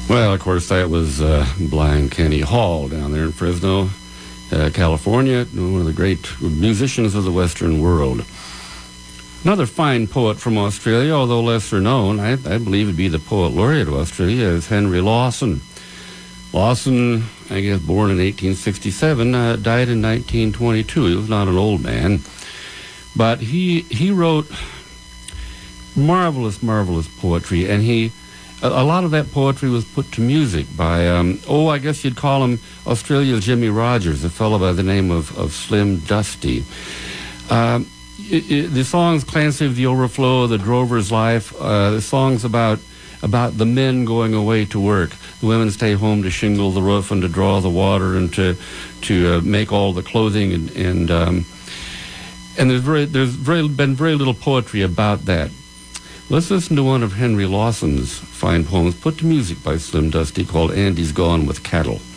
Well, of course, that was Blind Kenny Hall down there in Fresno, California, one of the great musicians of the Western world. Another fine poet from Australia, although lesser known, I believe would be the poet laureate of Australia, is Henry Lawson. Lawson, I guess, born in 1867, died in 1922. He was not an old man, but he wrote marvelous poetry, and a lot of that poetry was put to music by, I guess you'd call him Australia's Jimmy Rogers, a fellow by the name of Slim Dusty. The songs Clancy of the Overflow, The Drover's Life, the songs about the men going away to work. The women stay home to shingle the roof and to draw the water and to make all the clothing, and there's been very little poetry about that. Let's listen to one of Henry Lawson's fine poems put to music by Slim Dusty called Andy's Gone with Cattle.